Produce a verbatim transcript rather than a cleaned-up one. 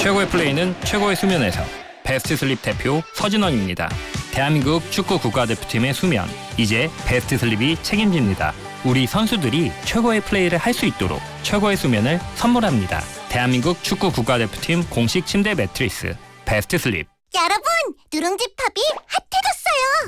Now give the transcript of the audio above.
최고의 플레이는 최고의 수면에서. 베스트 슬립 대표 서진원입니다. 대한민국 축구 국가대표팀의 수면, 이제 베스트 슬립이 책임집니다. 우리 선수들이 최고의 플레이를 할 수 있도록 최고의 수면을 선물합니다. 대한민국 축구 국가대표팀 공식 침대 매트리스 베스트 슬립. 여러분, 누룽지 팝이 핫해졌어요.